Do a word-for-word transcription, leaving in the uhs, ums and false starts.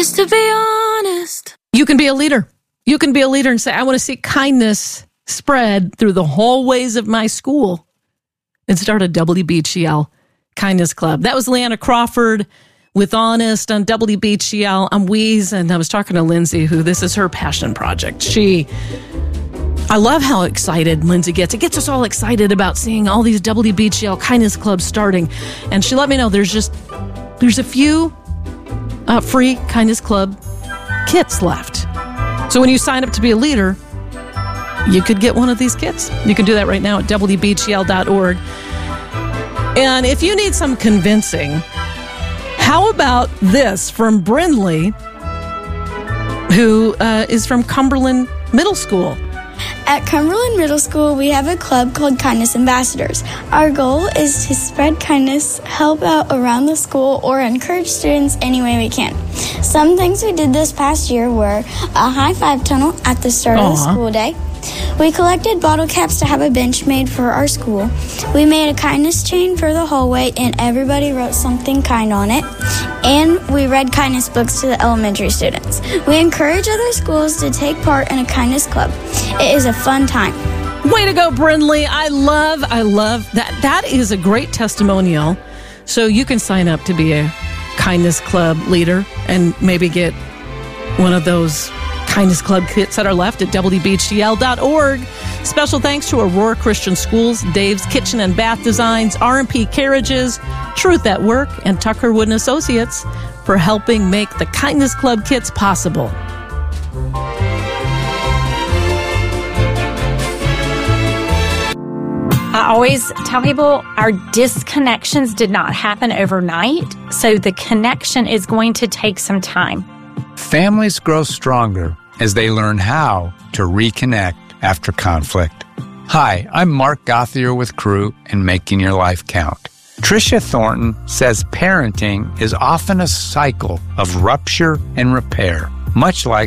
Just to be honest. You can be a leader. You can be a leader and say, I want to see kindness spread through the hallways of my school, and start a W B G L Kindness Club. That was Leanna Crawford with Honest on W B G L. I'm Weeze, and I was talking to Lindsay, who this is her passion project. She, I love how excited Lindsay gets. It gets us all excited about seeing all these W B G L Kindness Clubs starting. And she let me know there's just, there's a few uh, free Kindness Club kits left. So when you sign up to be a leader, you could get one of these kits. You can do that right now at W B G L dot org. And if you need some convincing, how about this from Brindley, who uh, is from Cumberland Middle School? At Cumberland Middle School, we have a club called Kindness Ambassadors. Our goal is to spread kindness, help out around the school, or encourage students any way we can. Some things we did this past year were a high five tunnel at the start Aww. Of the school day. We collected bottle caps to have a bench made for our school. We made a kindness chain for the hallway, and everybody wrote something kind on it. And we read kindness books to the elementary students. We encourage other schools to take part in a kindness club. It is a fun time. Way to go, Brindley. I love, I love that. That is a great testimonial. So you can sign up to be a kindness club leader and maybe get one of those Kindness Club kits that are left at W B G L dot org. Special thanks to Aurora Christian Schools, Dave's Kitchen and Bath Designs, R and P Carriages, Truth at Work, and Tucker Wood and Associates for helping make the Kindness Club kits possible. I always tell people our disconnections did not happen overnight, so the connection is going to take some time. Families grow stronger as they learn how to reconnect after conflict. Hi, I'm Mark Gothier with Crew and Making Your Life Count. Tricia Thornton says parenting is often a cycle of rupture and repair, much like